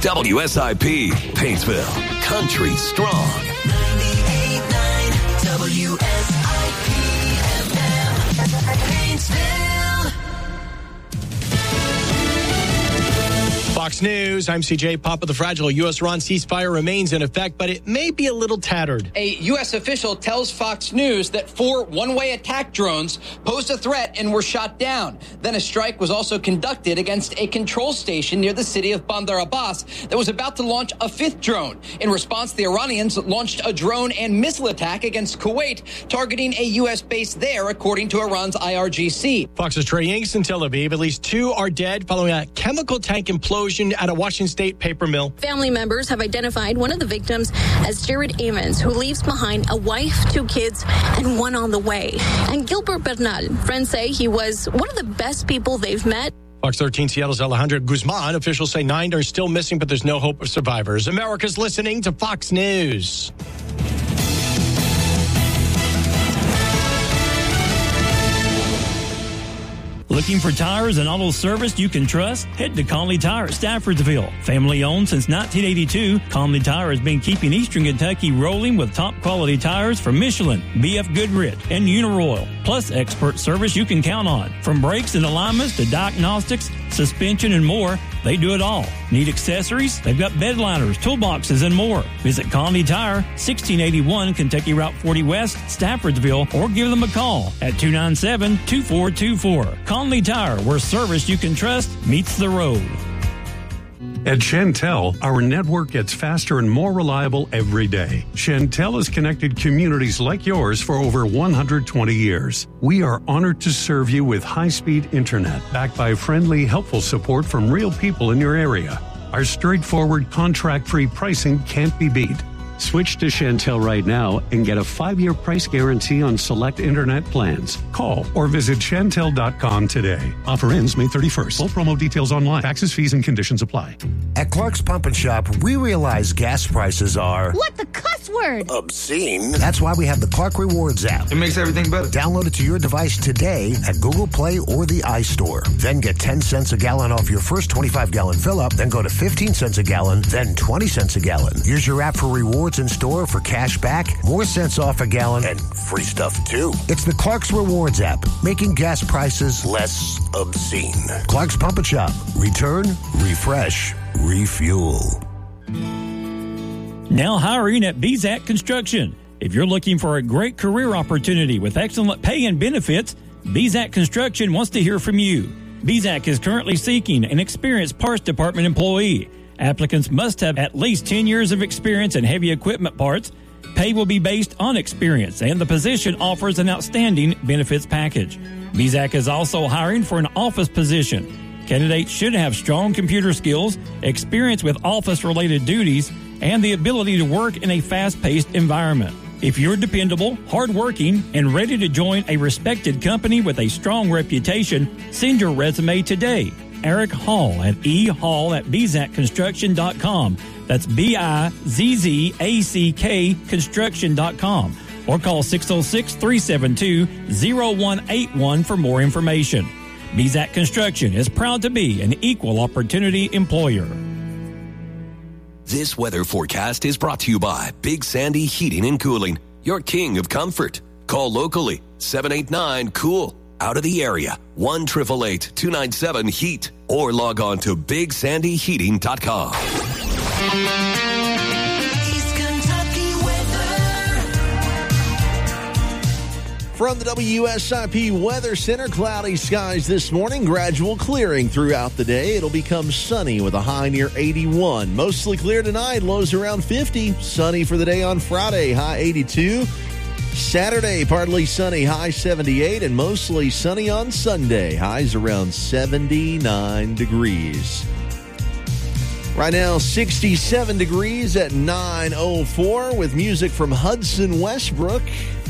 WSIP, Paintsville, country strong. 98.9 WSIP FM, Paintsville. Fox News, I'm CJ Papa. The fragile U.S.-Iran ceasefire remains in effect, but it may be a little tattered. A U.S. official tells Fox News that 4 one-way attack drones posed a threat and were shot down. Then a strike was also conducted against a control station near the city of Bandar Abbas that was about to launch a 5th drone. In response, the Iranians launched a drone and missile attack against Kuwait, targeting a U.S. base there, according to Iran's IRGC. Fox's Trey Yanks in Tel Aviv. At least 2 are dead following a chemical tank implosion at a Washington State paper mill. Family members have identified one of the victims as Jared Amons, who leaves behind a wife, 2 kids, and 1 on the way. And Gilbert Bernal, friends say he was one of the best people they've met. Fox 13 Seattle's Alejandro Guzman. Officials say 9 are still missing, but there's no hope of survivors. America's listening to Fox News. Looking for tires and auto service you can trust? Head to Conley Tire, Staffordsville. Family owned since 1982, Conley Tire has been keeping Eastern Kentucky rolling with top quality tires from Michelin, BF Goodrich, and Uniroyal, plus expert service you can count on. From brakes and alignments to diagnostics, suspension, and more, they do it all. Need accessories? They've got bed liners, toolboxes, and more. Visit Conley Tire, 1681 Kentucky Route 40 West, Staffordsville, or give them a call at 297-2424. Conley Tire, where service you can trust meets the road. At Chantel, our network gets faster and more reliable every day. Chantel has connected communities like yours for over 120 years. We are honored to serve you with high-speed internet, backed by friendly, helpful support from real people in your area. Our straightforward, contract-free pricing can't be beat. Switch to Chantel right now and get a 5-year price guarantee on select internet plans. Call or visit Chantel.com today. Offer ends May 31st. Full promo details online. Taxes, fees, and conditions apply. At Clark's Pump and Shop, we realize gas prices are... What the cuss word? Obscene. That's why we have the Clark Rewards app. It makes everything better. Download it to your device today at Google Play or the iStore. Then get 10 cents a gallon off your first 25-gallon fill-up. Then go to 15 cents a gallon, then 20 cents a gallon. Use your app for rewards in store for cash back, more cents off a gallon, and free stuff too. It's the Clark's Rewards app, making gas prices less obscene. Clark's Pump and Shop. Return, refresh, refuel. Now hiring at BZAC Construction. If you're looking for a great career opportunity with excellent pay and benefits, BZAC Construction wants to hear from you. BZAC is currently seeking an experienced parts department employee. Applicants must have at least 10 years of experience in heavy equipment parts. Pay will be based on experience, and the position offers an outstanding benefits package. BZAC is also hiring for an office position. Candidates should have strong computer skills, experience with office-related duties, and the ability to work in a fast-paced environment. If you're dependable, hardworking, and ready to join a respected company with a strong reputation, send your resume today. Eric Hall at ehall@bzacconstruction.com. That's BIZZACK construction.com. Or call 606-372-0181 for more information. BZAC Construction is proud to be an equal opportunity employer. This weather forecast is brought to you by Big Sandy Heating and Cooling, your king of comfort. Call locally, 789-COOL. Out of the area, 1-888-297-HEAT, or log on to BigSandyHeating.com. East Kentucky weather. From the WSIP Weather Center, cloudy skies this morning, gradual clearing throughout the day. It'll become sunny with a high near 81. Mostly clear tonight, lows around 50. Sunny for the day on Friday, high 82. Saturday, partly sunny, high 78, and mostly sunny on Sunday, highs around 79 degrees. Right now, 67 degrees at 9:04 with music from Hudson Westbrook.